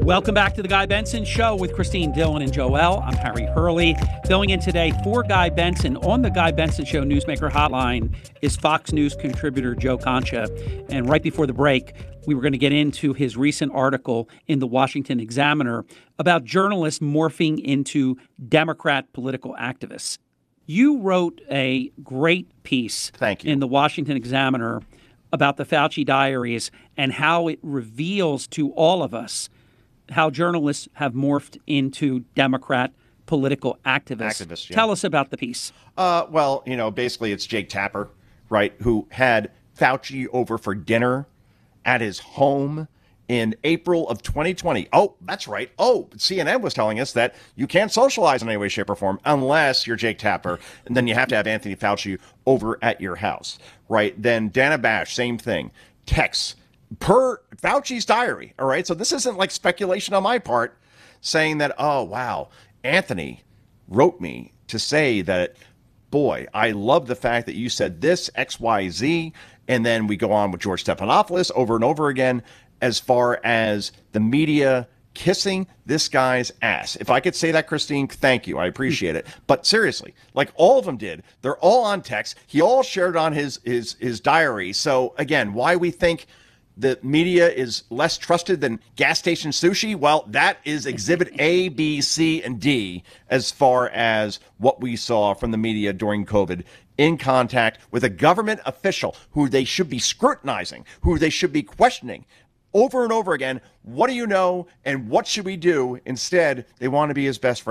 Welcome back to the Guy Benson Show with Christine Dillon and Joel. I'm Harry Hurley. Filling in today for Guy Benson on the Guy Benson Show Newsmaker Hotline is Fox News contributor Joe Concha. And right before the break, we were going to get into his recent article in the Washington Examiner about journalists morphing into Democrat political activists. You wrote a great piece in the Washington Examiner about the Fauci diaries and how it reveals to all of us how journalists have morphed into Democrat political activists. Tell us about the piece. Well, basically it's Jake Tapper, right, who had Fauci over for dinner at his home in April of 2020. Oh, that's right. Oh, CNN was telling us that you can't socialize in any way, shape, or form unless you're Jake Tapper, and then you have to have Anthony Fauci over at your house, right? Then Dana Bash, same thing. Texts per Fauci's diary, all right? So this isn't like speculation on my part saying that, oh, wow, Anthony wrote me to say that, boy, I love the fact that you said this, X, Y, Z, and then we go on with George Stephanopoulos over and over again as far as the media kissing this guy's ass. If I could say that, Christine, thank you. I appreciate it. But seriously, like all of them did, they're all on text. He all shared on his diary. So again, why we think the media is less trusted than gas station sushi? Well, that is exhibit A, B, C, and D as far as what we saw from the media during COVID in contact with a government official who they should be scrutinizing, who they should be questioning over and over again. What do you know and what should we do? Instead, they want to be his best friend.